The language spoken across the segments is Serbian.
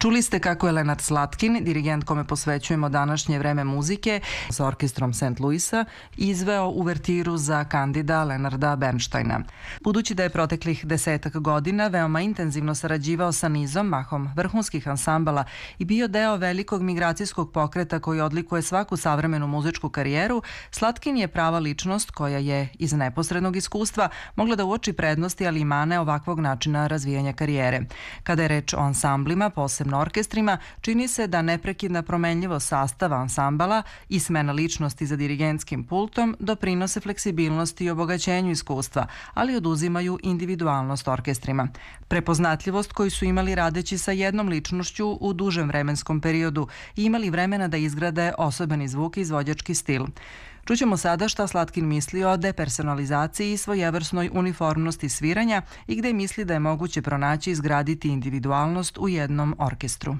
Čuli ste kako je Leonard Slatkin, dirigent kome posvećujemo današnje vreme muzike, sa orkestrom St. Louisa izveo uvertiru za Kandida Leonarda Bernsteina. Budući da je proteklih 10 godina veoma intenzivno sarađivao sa nizom, mahom vrhunskih ansambala i bio deo velikog migracijskog pokreta koji odlikuje svaku savremenu muzičku karijeru, Slatkin je prava ličnost koja je iz neposrednog iskustva mogla da uoči prednosti, ali i mane ovakvog načina razvijanja karijere. Kada je reč o ansamblima, posebno orkestrima, čini se da neprekidna promenljivost sastava ansambala i smena ličnosti za dirigentskim pultom doprinose fleksibilnosti i obogaćenju iskustva, ali oduzimaju individualnost orkestrima. Prepoznatljivost koju su imali radeći sa jednom ličnošću u dužem vremenskom periodu i imali vremena da izgrade osobeni zvuk i izvođački stil. Čućemo sada šta Slatkin misli o depersonalizaciji i svojevrsnoj uniformnosti sviranja i gde misli da je moguće pronaći i izgraditi individualnost u jednom orkestru.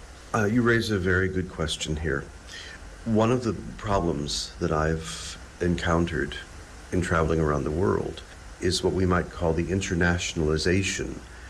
You raise a very good question here. One of the problems that I've encountered in traveling around the world is what we might call the internationalization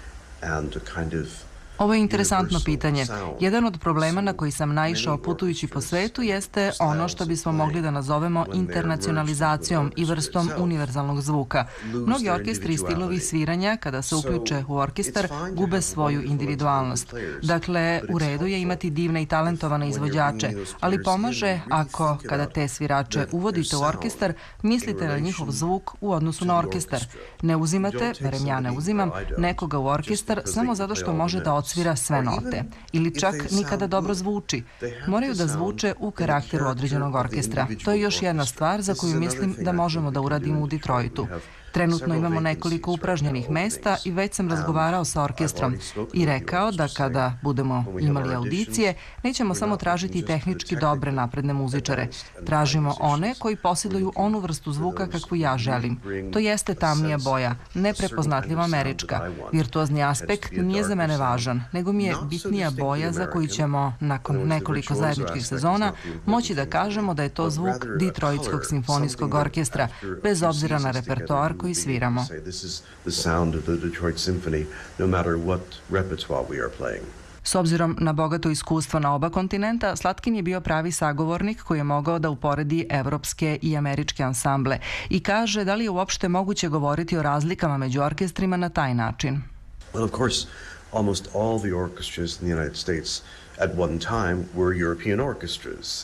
and a kind of Ovo je interesantno pitanje. Jedan od problema na koji sam naišao putujući po svetu jeste ono što bismo mogli da nazovemo internacionalizacijom i vrstom univerzalnog zvuka. Mnogi orkestri i stilovi sviranja, kada se uključe u orkestar, gube svoju individualnost. Dakle, u redu je imati divne i talentovane izvođače, ali pomaže ako, kada te svirače uvodite u orkestar, mislite na njihov zvuk u odnosu na orkestar. Ne uzimate, barem ja ne uzimam, nekoga u orkestar samo zato što može da odsvira sve note ili čak nikada dobro zvuči. Moraju da zvuče u karakteru određenog orkestra. To je još jedna stvar za koju mislim da možemo da uradimo u Detroitu. Trenutno imamo nekoliko upražnjenih mesta i već sam razgovarao sa orkestrom i rekao da kada budemo imali audicije, nećemo samo tražiti tehnički dobre napredne muzičare. Tražimo one koji posjeduju onu vrstu zvuka kakvu ja želim. To jeste tamnija boja, neprepoznatljiva američka. Virtuozni aspekt nije za mene važan, nego mi je bitnija boja za koju ćemo, nakon nekoliko zajedničkih sezona, moći da kažemo da je to zvuk Detroitskog simfonijskog orkestra, bez obzira na repertoar koji sviramo. S obzirom na bogato iskustvo na oba kontinenta, Slatkin je bio pravi sagovornik koji je mogao da uporedi evropske i američke ansamble i kaže da li je uopšte moguće govoriti o razlikama među orkestrima na taj način. Well, of course, almost all the orchestras in the United States at one time were European orchestras.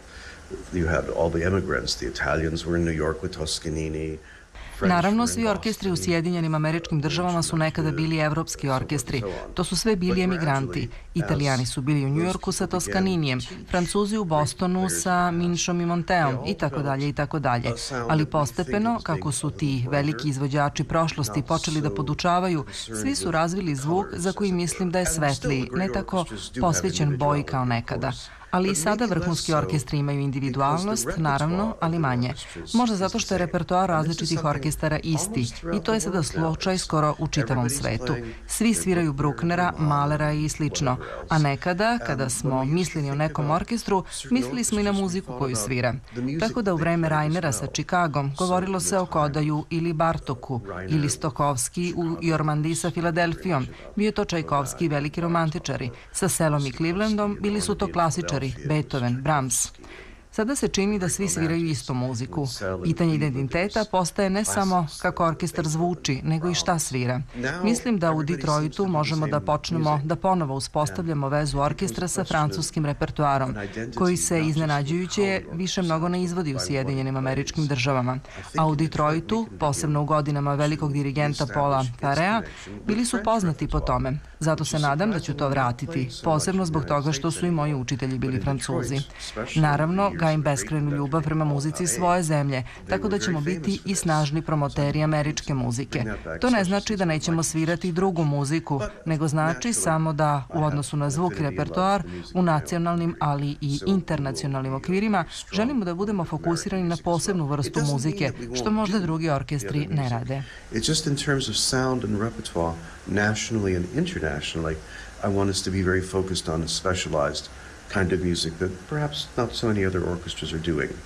You had all the immigrants. The Italians were in New York with Toscanini. Naravno, svi orkestri u Sjedinjenim Američkim Državama su nekada bili evropski orkestri. To su sve bili emigranti. Italijani su bili u Njujorku sa Toscaninijem, Francuzi u Bostonu sa Minšom i Monteom i tako dalje i tako dalje. Ali postepeno, kako su ti veliki izvođači prošlosti počeli da podučavaju, svi su razvili zvuk za koji mislim da je svetliji, ne tako posvećen boji kao nekada. Ali i sada vrhunski orkestri imaju individualnost, naravno, ali manje. Možda zato što je repertoar različitih orkestara isti i to je sada slučaj skoro u čitavom svetu. Svi sviraju Brucknera, Mahlera i slično, a nekada, kada smo mislili o nekom orkestru, mislili smo i na muziku koju svira. Tako da u vreme Rainera sa Čikagom govorilo se o Kodaju ili Bartoku, ili Stokowski u Jormandiji sa Filadelfijom. Bio je to Čajkovski i veliki romantičari. Sa Selom i Clevelandom bili su to klasičari, Beethoven, Brahms. Sada se čini da svi sviraju istu muziku. Pitanje identiteta postaje ne samo kako orkestar zvuči, nego i šta svira. Mislim da u Detroitu možemo da počnemo da ponovo uspostavljamo vezu orkestra sa francuskim repertoarom, koji se iznenađujuće više mnogo ne izvodi u Sjedinjenim Američkim Državama. A u Detroitu, posebno u godinama velikog dirigenta Paula Farea, bili su poznati po tome. Zato se nadam da ću to vratiti, posebno zbog toga što su i moji učitelji bili Francuzi. Naravno, gajim beskrajnu ljubav prema muzici svoje zemlje, tako da ćemo biti i snažni promoteri američke muzike. To ne znači da nećemo svirati drugu muziku, nego znači samo da u odnosu na zvuk i repertoar, u nacionalnim, ali i internacionalnim okvirima, želimo da budemo fokusirani na posebnu vrstu muzike, što možda drugi orkestri ne rade. It's just in terms of sound and repertoire, nationally and internationally, I want us to be very focused on a specialized kind of music that perhaps not so many other orchestras are doing.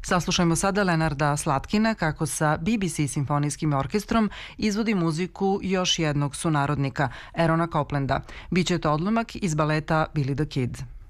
Saslušajmo sada Lenarda Slatkina kako sa BBC simfonijskim orkestrom izvodi muziku još jednog sunarodnika, Aarona Coplanda. Biće to odlomak iz baleta Billy the Kid.